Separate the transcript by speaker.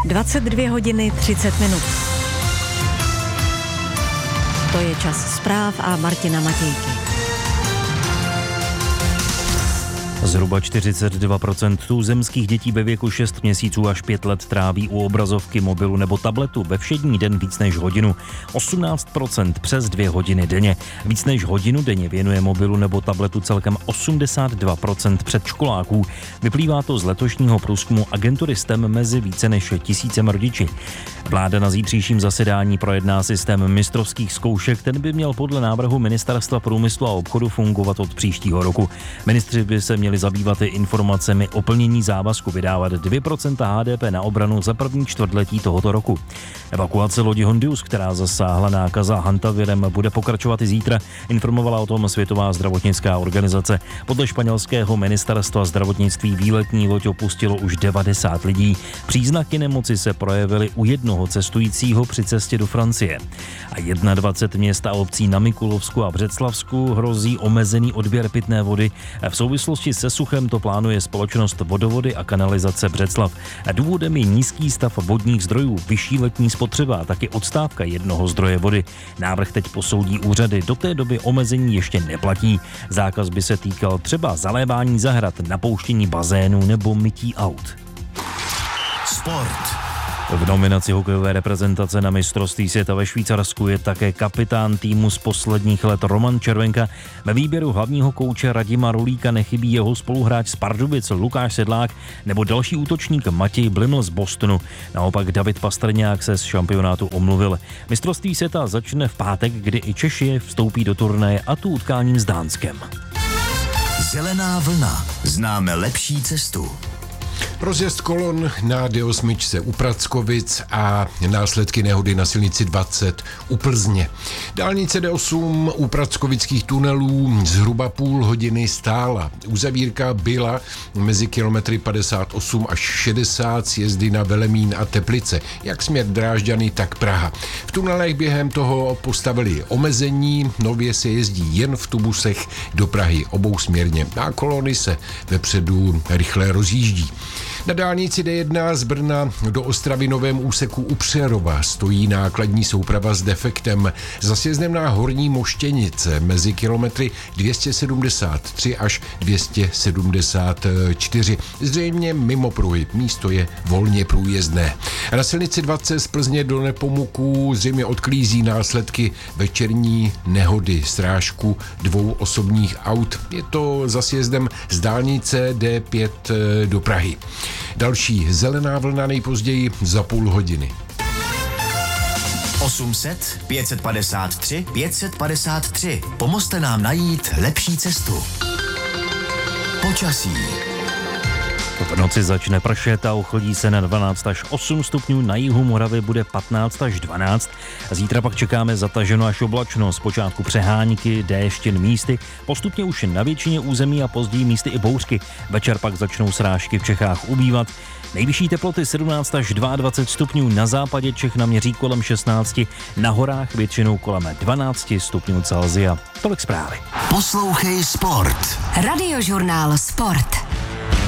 Speaker 1: 22 hodiny 30 minut. To je čas zpráv a Martina Matějky.
Speaker 2: Zhruba 42% tuzemských dětí ve věku 6 měsíců až 5 let tráví u obrazovky, mobilu nebo tabletu ve všední den víc než hodinu. 18% přes 2 hodiny denně. Víc než hodinu denně věnuje mobilu nebo tabletu celkem 82% předškoláků. Vyplývá to z letošního průzkumu agentury STEM mezi více než 1000 rodiči. Vláda na zítřejším zasedání projedná systém mistrovských zkoušek, ten by měl podle návrhu Ministerstva průmyslu a obchodu fungovat od příštího roku. Ministři by se měli zabývat i informacemi o plnění závazku vydávat 2% HDP na obranu za první čtvrtletí tohoto roku. Evakuace lodi Hondius, která zasáhla nákaza hantavirem, bude pokračovat i zítra, informovala o tom Světová zdravotnická organizace. Podle španělského ministerstva zdravotnictví výletní loď opustilo už 90 lidí. Příznaky nemoci se projevily u jednoho cestujícího při cestě do Francie. A 21 měst a obcí na Mikulovsku a Břeclavsku hrozí omezený odběr pitné vody. V souvislosti se suchem to plánuje společnost Vodovody a kanalizace Břeclav. Důvodem je nízký stav vodních zdrojů, vyšší letní spotřeba a taky odstávka jednoho zdroje vody. Návrh teď posoudí úřady, do té doby omezení ještě neplatí. Zákaz by se týkal třeba zalévání zahrad, napouštění bazénů nebo mytí aut.
Speaker 3: Sport.
Speaker 2: V nominaci hokejové reprezentace na mistrovství světa ve Švýcarsku je také kapitán týmu z posledních let Roman Červenka. Ve výběru hlavního kouče Radima Rulíka nechybí jeho spoluhráč z Pardubic Lukáš Sedlák nebo další útočník Matěj Bliml z Bostonu. Naopak David Pastrňák se z šampionátu omluvil. Mistrovství světa začne v pátek, kdy i Češi vstoupí do turnaje, a tu utkáním s Dánskem.
Speaker 3: Zelená vlna. Známe lepší cestu.
Speaker 4: Rozjezd kolon na D8 u Prackovic a následky nehody na silnici 20 u Plzně. Dálnice D8 u prackovických tunelů zhruba půl hodiny stála. Uzavírka byla mezi kilometry 58 až 60 sjezdy na Velemín a Teplice, jak směr Drážďany, tak Praha. V tunelech během toho postavili omezení, nově se jezdí jen v tubusech do Prahy obousměrně a kolony se vepředu rychle rozjíždí. Na dálnici D1 z Brna do Ostravy novém úseku u Přerova stojí nákladní souprava s defektem. Za sjezdem na Horní Moštěnice mezi kilometry 273 až 274. Zřejmě mimo pruhy, místo je volně průjezdné. A na silnici 20 z Plzně do Nepomuků zřejmě odklízí následky večerní nehody, srážku 2 osobních aut. Je to za sjezdem z dálnice D5 do Prahy. Další zelená vlna nejpozději za půl hodiny.
Speaker 3: 800 553 553. Pomozte nám najít lepší cestu. Počasí.
Speaker 2: V noci začne pršet a ochladí se na 12 až 8 stupňů, na jihu Moravy bude 15 až 12. Zítra pak čekáme zataženo až oblačno, zpočátku přehánky, déšť jen místy, postupně už na většině území a později místy i bouřky. Večer pak začnou srážky v Čechách ubývat. Nejvyšší teploty 17 až 22 stupňů, na západě Čech naměří kolem 16, na horách většinou kolem 12 stupňů Celsia. Tolik zprávy.
Speaker 3: Poslouchej Sport.
Speaker 1: Radiožurnál Sport.